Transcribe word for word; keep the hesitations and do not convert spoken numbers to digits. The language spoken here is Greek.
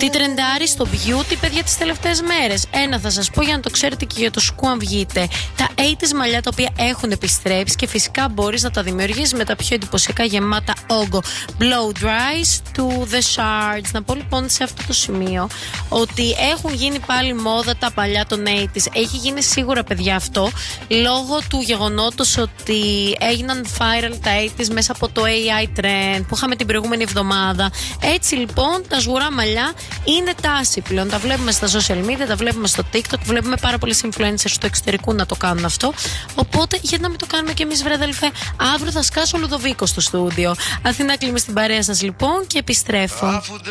Τι τρεντάρει στο beauty, παιδιά, τις τελευταίες μέρες. Ένα θα σας πω για να το ξέρετε και για το σκου αν βγείτε. Τα ογδόντα μαλλιά τα οποία έχουν επιστρέψει και φυσικά μπορείς να τα δημιουργήσεις με τα πιο εντυπωσιακά γεμάτα όγκο blow dries του The Shards. Να πω λοιπόν σε αυτό το σημείο ότι έχουν γίνει πάλι μόδα τα παλιά των ογδόντα. Έχει γίνει σίγουρα, παιδιά, αυτό λόγω του γεγονότος ότι έγιναν viral τα ογδόντα μέσα από το έι άι trend που είχαμε την προηγούμενη εβδομάδα. Έτσι λοιπόν τα σγουρά μαλλιά είναι τάση πλέον. Τα βλέπουμε στα social media, τα βλέπουμε στο TikTok, βλέπουμε πάρα πολλές influencers του εξωτερικού να το κάνουν αυτό. Οπότε γιατί να μην το κάνουμε κι εμείς, βρε αδελφέ. Αύριο θα σκάσω Λουδοβίκο στο στούντιο. Αθηνά Κλίμη στην παρέα σας λοιπόν και επιστρέφω.